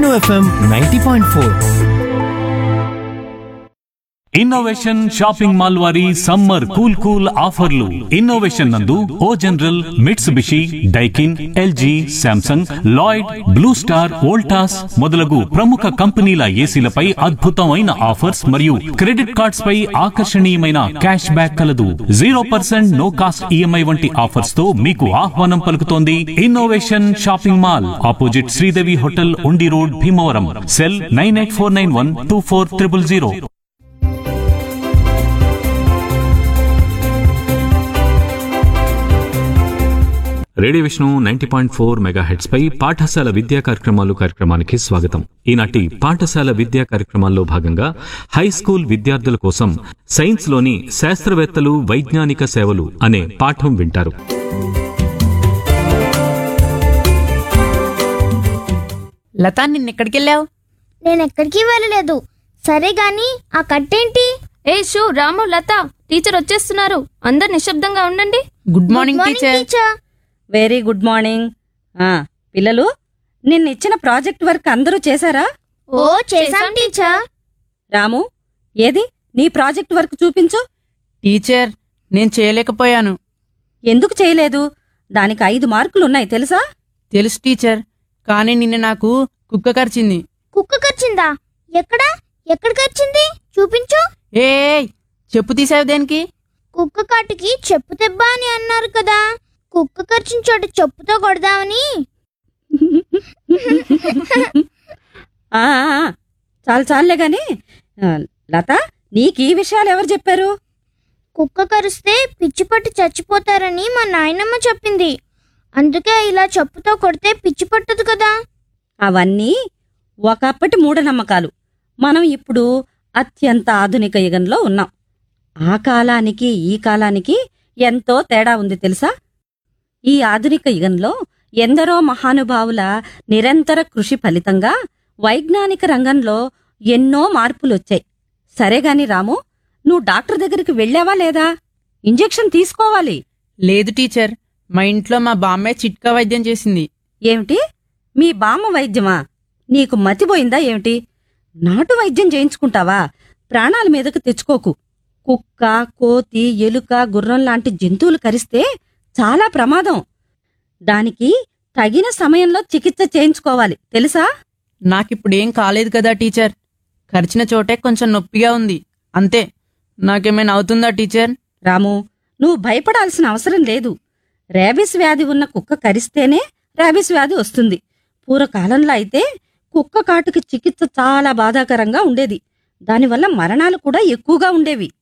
Vishnu FM 90.4. Innovation shopping mall వారి summer cool cool ఆఫర్లు. Innovation నందు ఓ general, Mitsubishi, Daikin, LG, Samsung, Lloyd, blue star, Voltas మొదలగు ప్రముఖ కంపెనీల ఏసీలపై అద్భుతమైన ఆఫర్స్ మరియు క్రెడిట్ కార్డ్స్ పై ఆకర్షణీయమైన క్యాష్ బ్యాక్ కలదు. 0% నో కాస్ట్ ఈఎంఐ వంటి ఆఫర్స్ తో మీకు ఆహ్వానం పలుకుతోంది innovation shopping mall, opposite Sridevi hotel, ఉండి road, Bhimavaram. Cell 9849124000. Radio Vishnu 90.4 megahertz పై పాఠశాల విద్యా కార్యక్రమానికి స్వాగతం. ఈనాటి పాఠశాల విద్యా కార్యక్రమాల్లో భాగంగా హై స్కూల్ విద్యార్థుల కోసం సైన్స్ లోని శాస్త్రవేత్తలు, వైజ్ఞానిక సేవలు అనే పాఠం వింటారు. లతా, నిన్నెక్కడికెళ్ళావు? నేనెక్కడికి వెళ్ళలేదు. సరే గాని ఆ కట్టేంటి? షూ, రాము, లత, టీచర్ వచ్చేస్తున్నారు. అందరు నిశ్శబ్దంగా ఉండండి. Good morning teacher. Very good morning. పిల్లలు, నిన్నిచ్చిన ప్రాజెక్ట్ వర్క్ అందరూ చేశారా? ఓ చేశాం టీచర్. రాము, ఏది నీ ప్రాజెక్ట్ వర్క్ చూపించు. టీచర్, నేను చేయలేకపోయాను. ఎందుకు చేయలేదు? దానికి 5 మార్కులున్నాయి తెలుసా? తెలుసు టీచర్, కానీ నిన్న నాకు కుక్క కరిచింది. కుక్క కరిచిందా? ఎక్కడ కరిచింది? చూపించు. ఏ చెప్పు తీసావు దేనికి? కుక్క కాటుకి చెప్పు దెబ్బ అని అన్నారు కదా, కుక్క కరిచిన చోట చెప్పుతో కొడదామని. చాలులే గాని లత, నీకీ విషయాలు ఎవరు చెప్పారు? కుక్క కరిస్తే పిచ్చి పట్టి చచ్చిపోతారని మా నాయనమ్మ చెప్పింది. అందుకే ఇలా చెప్పుతో కొడితే పిచ్చి పట్టదు కదా. అవన్నీ ఒకప్పటి మూఢనమ్మకాలు. మనం ఇప్పుడు అత్యంత ఆధునిక యుగంలో ఉన్నాం. ఆ కాలానికి ఈ కాలానికి ఎంతో తేడా ఉంది తెలుసా? ఈ ఆధునిక యుగంలో ఎందరో మహానుభావుల నిరంతర కృషి ఫలితంగా వైజ్ఞానిక రంగంలో ఎన్నో మార్పులొచ్చాయి. సరేగాని రాము, నువ్వు డాక్టర్ దగ్గరికి వెళ్ళావా లేదా? ఇంజెక్షన్ తీసుకోవాలి. లేదు టీచర్, మా ఇంట్లో మా బామ్మే చిట్కా వైద్యం చేసింది. ఏమిటి? మీ బామ్మ వైద్యమా? నీకు మతిపోయిందా ఏమిటి? నాటు వైద్యం చేయించుకుంటావా? ప్రాణాల మీదకు తెచ్చుకోకు. కుక్క, కోతి, ఎలుక, గుర్రం లాంటి జంతువులు కరిస్తే చాలా ప్రమాదం. దానికి తగిన సమయంలో చికిత్స చేయించుకోవాలి తెలుసా? నాకిప్పుడేం కాలేదు కదా టీచర్. కరిచిన చోటే కొంచెం నొప్పిగా ఉంది అంతే. నాకేమైనా అవుతుందా టీచర్? రాము, నువ్వు భయపడాల్సిన అవసరం లేదు. రేబిస్ వ్యాధి ఉన్న కుక్క కరిస్తేనే రేబిస్ వ్యాధి వస్తుంది. పూర్వకాలంలో అయితే కుక్క కాటుకి చికిత్స చాలా బాధాకరంగా ఉండేది. దానివల్ల మరణాలు కూడా ఎక్కువగా ఉండేవి.